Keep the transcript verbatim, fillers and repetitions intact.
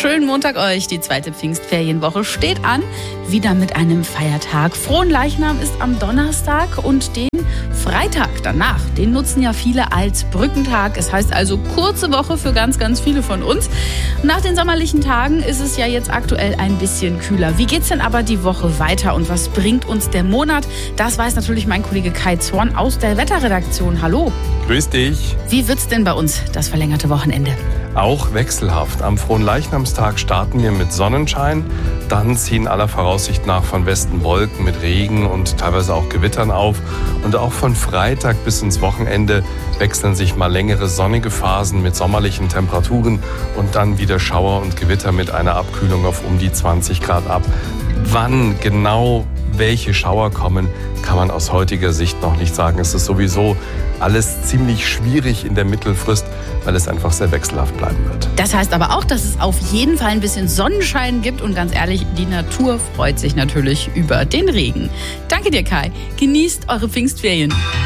Schönen Montag euch. Die zweite Pfingstferienwoche steht an. Wieder mit einem Feiertag. Fronleichnam ist am Donnerstag und den Freitag danach, den nutzen ja viele als Brückentag. Es heißt also kurze Woche für ganz, ganz viele von uns. Nach den sommerlichen Tagen ist es ja jetzt aktuell ein bisschen kühler. Wie geht's denn aber die Woche weiter und was bringt uns der Monat? Das weiß natürlich mein Kollege Kai Zorn aus der Wetterredaktion. Hallo. Grüß dich. Wie wird's denn bei uns das verlängerte Wochenende? Auch wechselhaft. Am Fronleichnamstag starten wir mit Sonnenschein. Dann ziehen aller Voraussicht nach von Westen Wolken mit Regen und teilweise auch Gewittern auf. Und auch von Freitag bis ins Wochenende wechseln sich mal längere sonnige Phasen mit sommerlichen Temperaturen und dann wieder Schauer und Gewitter mit einer Abkühlung auf um die zwanzig Grad ab. Wann genau welche Schauer kommen, kann man aus heutiger Sicht noch nicht sagen. Es ist sowieso alles ziemlich schwierig in der Mittelfrist, weil es einfach sehr wechselhaft bleiben wird. Das heißt aber auch, dass es auf jeden Fall ein bisschen Sonnenschein gibt und ganz ehrlich, die Natur freut sich natürlich über den Regen. Danke dir, Kai. Genießt eure Pfingstferien.